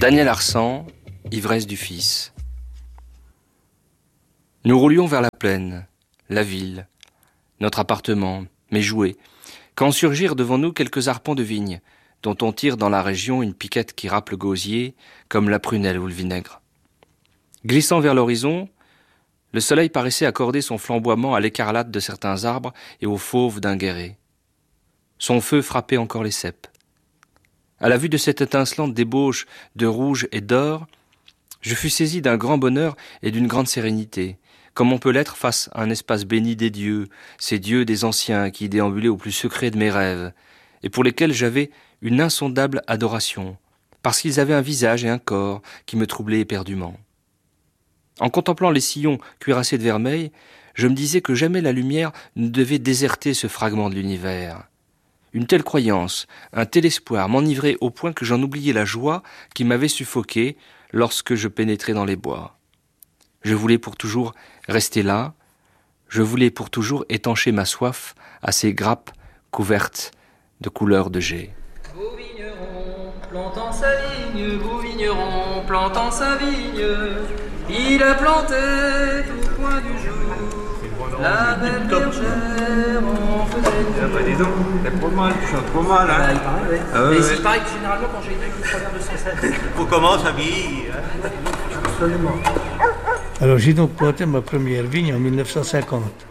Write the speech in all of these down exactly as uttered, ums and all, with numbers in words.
Daniel Arsan, Ivresse du Fils. Nous roulions vers la plaine, la ville, notre appartement, mes jouets, quand surgirent devant nous quelques arpents de vigne, dont on tire dans la région une piquette qui râpe le gosier, comme la prunelle ou le vinaigre. Glissant vers l'horizon, le soleil paraissait accorder son flamboiement à l'écarlate de certains arbres et au fauve d'un guéret. Son feu frappait encore les ceps. À la vue de cette étincelante débauche de rouge et d'or, je fus saisi d'un grand bonheur et d'une grande sérénité, comme on peut l'être face à un espace béni des dieux, ces dieux des anciens qui déambulaient au plus secret de mes rêves, et pour lesquels j'avais une insondable adoration, parce qu'ils avaient un visage et un corps qui me troublaient éperdument. En contemplant les sillons cuirassés de vermeil, je me disais que jamais la lumière ne devait déserter ce fragment de l'univers. Une telle croyance, un tel espoir m'enivrait au point que j'en oubliais la joie qui m'avait suffoqué lorsque je pénétrais dans les bois. Je voulais pour toujours rester là, je voulais pour toujours étancher ma soif à ces grappes couvertes de couleurs de jet. Beau vigneron plantant sa vigne, beau vigneron plantant sa vigne, il a planté tout point du jour la belle bergère en faisait. Ah bah dis donc, t'es pas mal, tu chantes pas mal, hein. Ah, il paraît, ouais. Ah, ouais, Mais ouais. il paraît que généralement quand j'ai été avec une première de cent sept. Faut comment ça vieillit, hein. Absolument. Alors j'ai donc planté ma première vigne en mille neuf cent cinquante.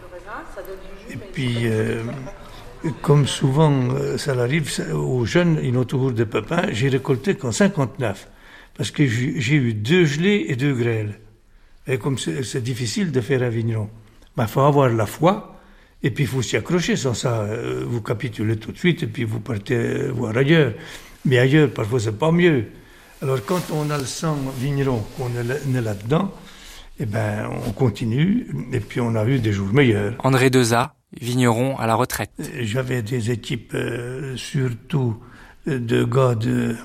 Et puis, euh, comme souvent euh, ça arrive aux jeunes, ils ont toujours des pépins, j'ai récolté qu'en cinquante-neuf. Parce que j'ai, j'ai eu deux gelées et deux grêles. Et comme c'est, c'est difficile de faire un vigneron, il ben, faut avoir la foi, et puis il faut s'y accrocher. Sans ça, euh, vous capitulez tout de suite, et puis vous partez voir ailleurs. Mais ailleurs, parfois, c'est pas mieux. Alors, quand on a le sang vigneron, qu'on est là-dedans, eh ben, on continue, et puis on a eu des jours meilleurs. André Deza, vigneron à la retraite. J'avais des équipes, euh, surtout de gars de,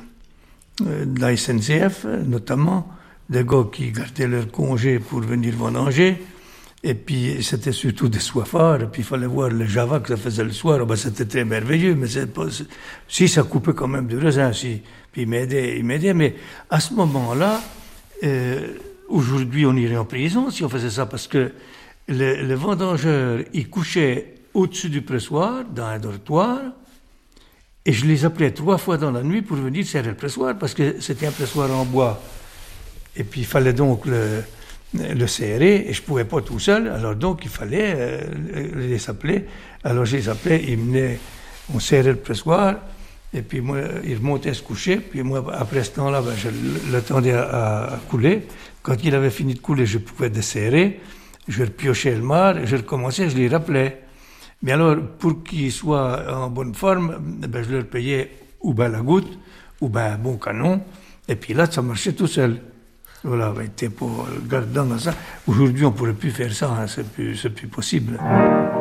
de la S N C F, notamment, des gars qui gardaient leur congé pour venir vendanger. Et puis, c'était surtout des soifards, et puis il fallait voir le java que ça faisait le soir. Ben, c'était très merveilleux, mais c'est pas, c'est, si ça coupait quand même du raisin, si. Puis il m'aidait, il m'aidait, mais à ce moment-là, euh, aujourd'hui on irait en prison si on faisait ça, parce que le, le vendangeur, il couchait au-dessus du pressoir, dans un dortoir, et je les appelais trois fois dans la nuit pour venir serrer le pressoir, parce que c'était un pressoir en bois. Et puis il fallait donc le... le serrer, et je ne pouvais pas tout seul, alors donc il fallait euh, les appeler. Alors je les appelais, ils venaient, on serrait le pressoir, et puis moi, ils remontaient se coucher, puis moi, après ce temps-là, ben, je l'attendais à, à couler. Quand il avait fini de couler, je pouvais desserrer, je repiochais le marc, je recommençais, je les rappelais. Mais alors, pour qu'ils soient en bonne forme, ben, je leur payais ou bien la goutte, ou bien un bon canon, et puis là, ça marchait tout seul. Voilà, ben, t'es pour le gardant dans ça. Aujourd'hui, on ne pourrait plus faire ça, hein, c'est plus, c'est plus possible.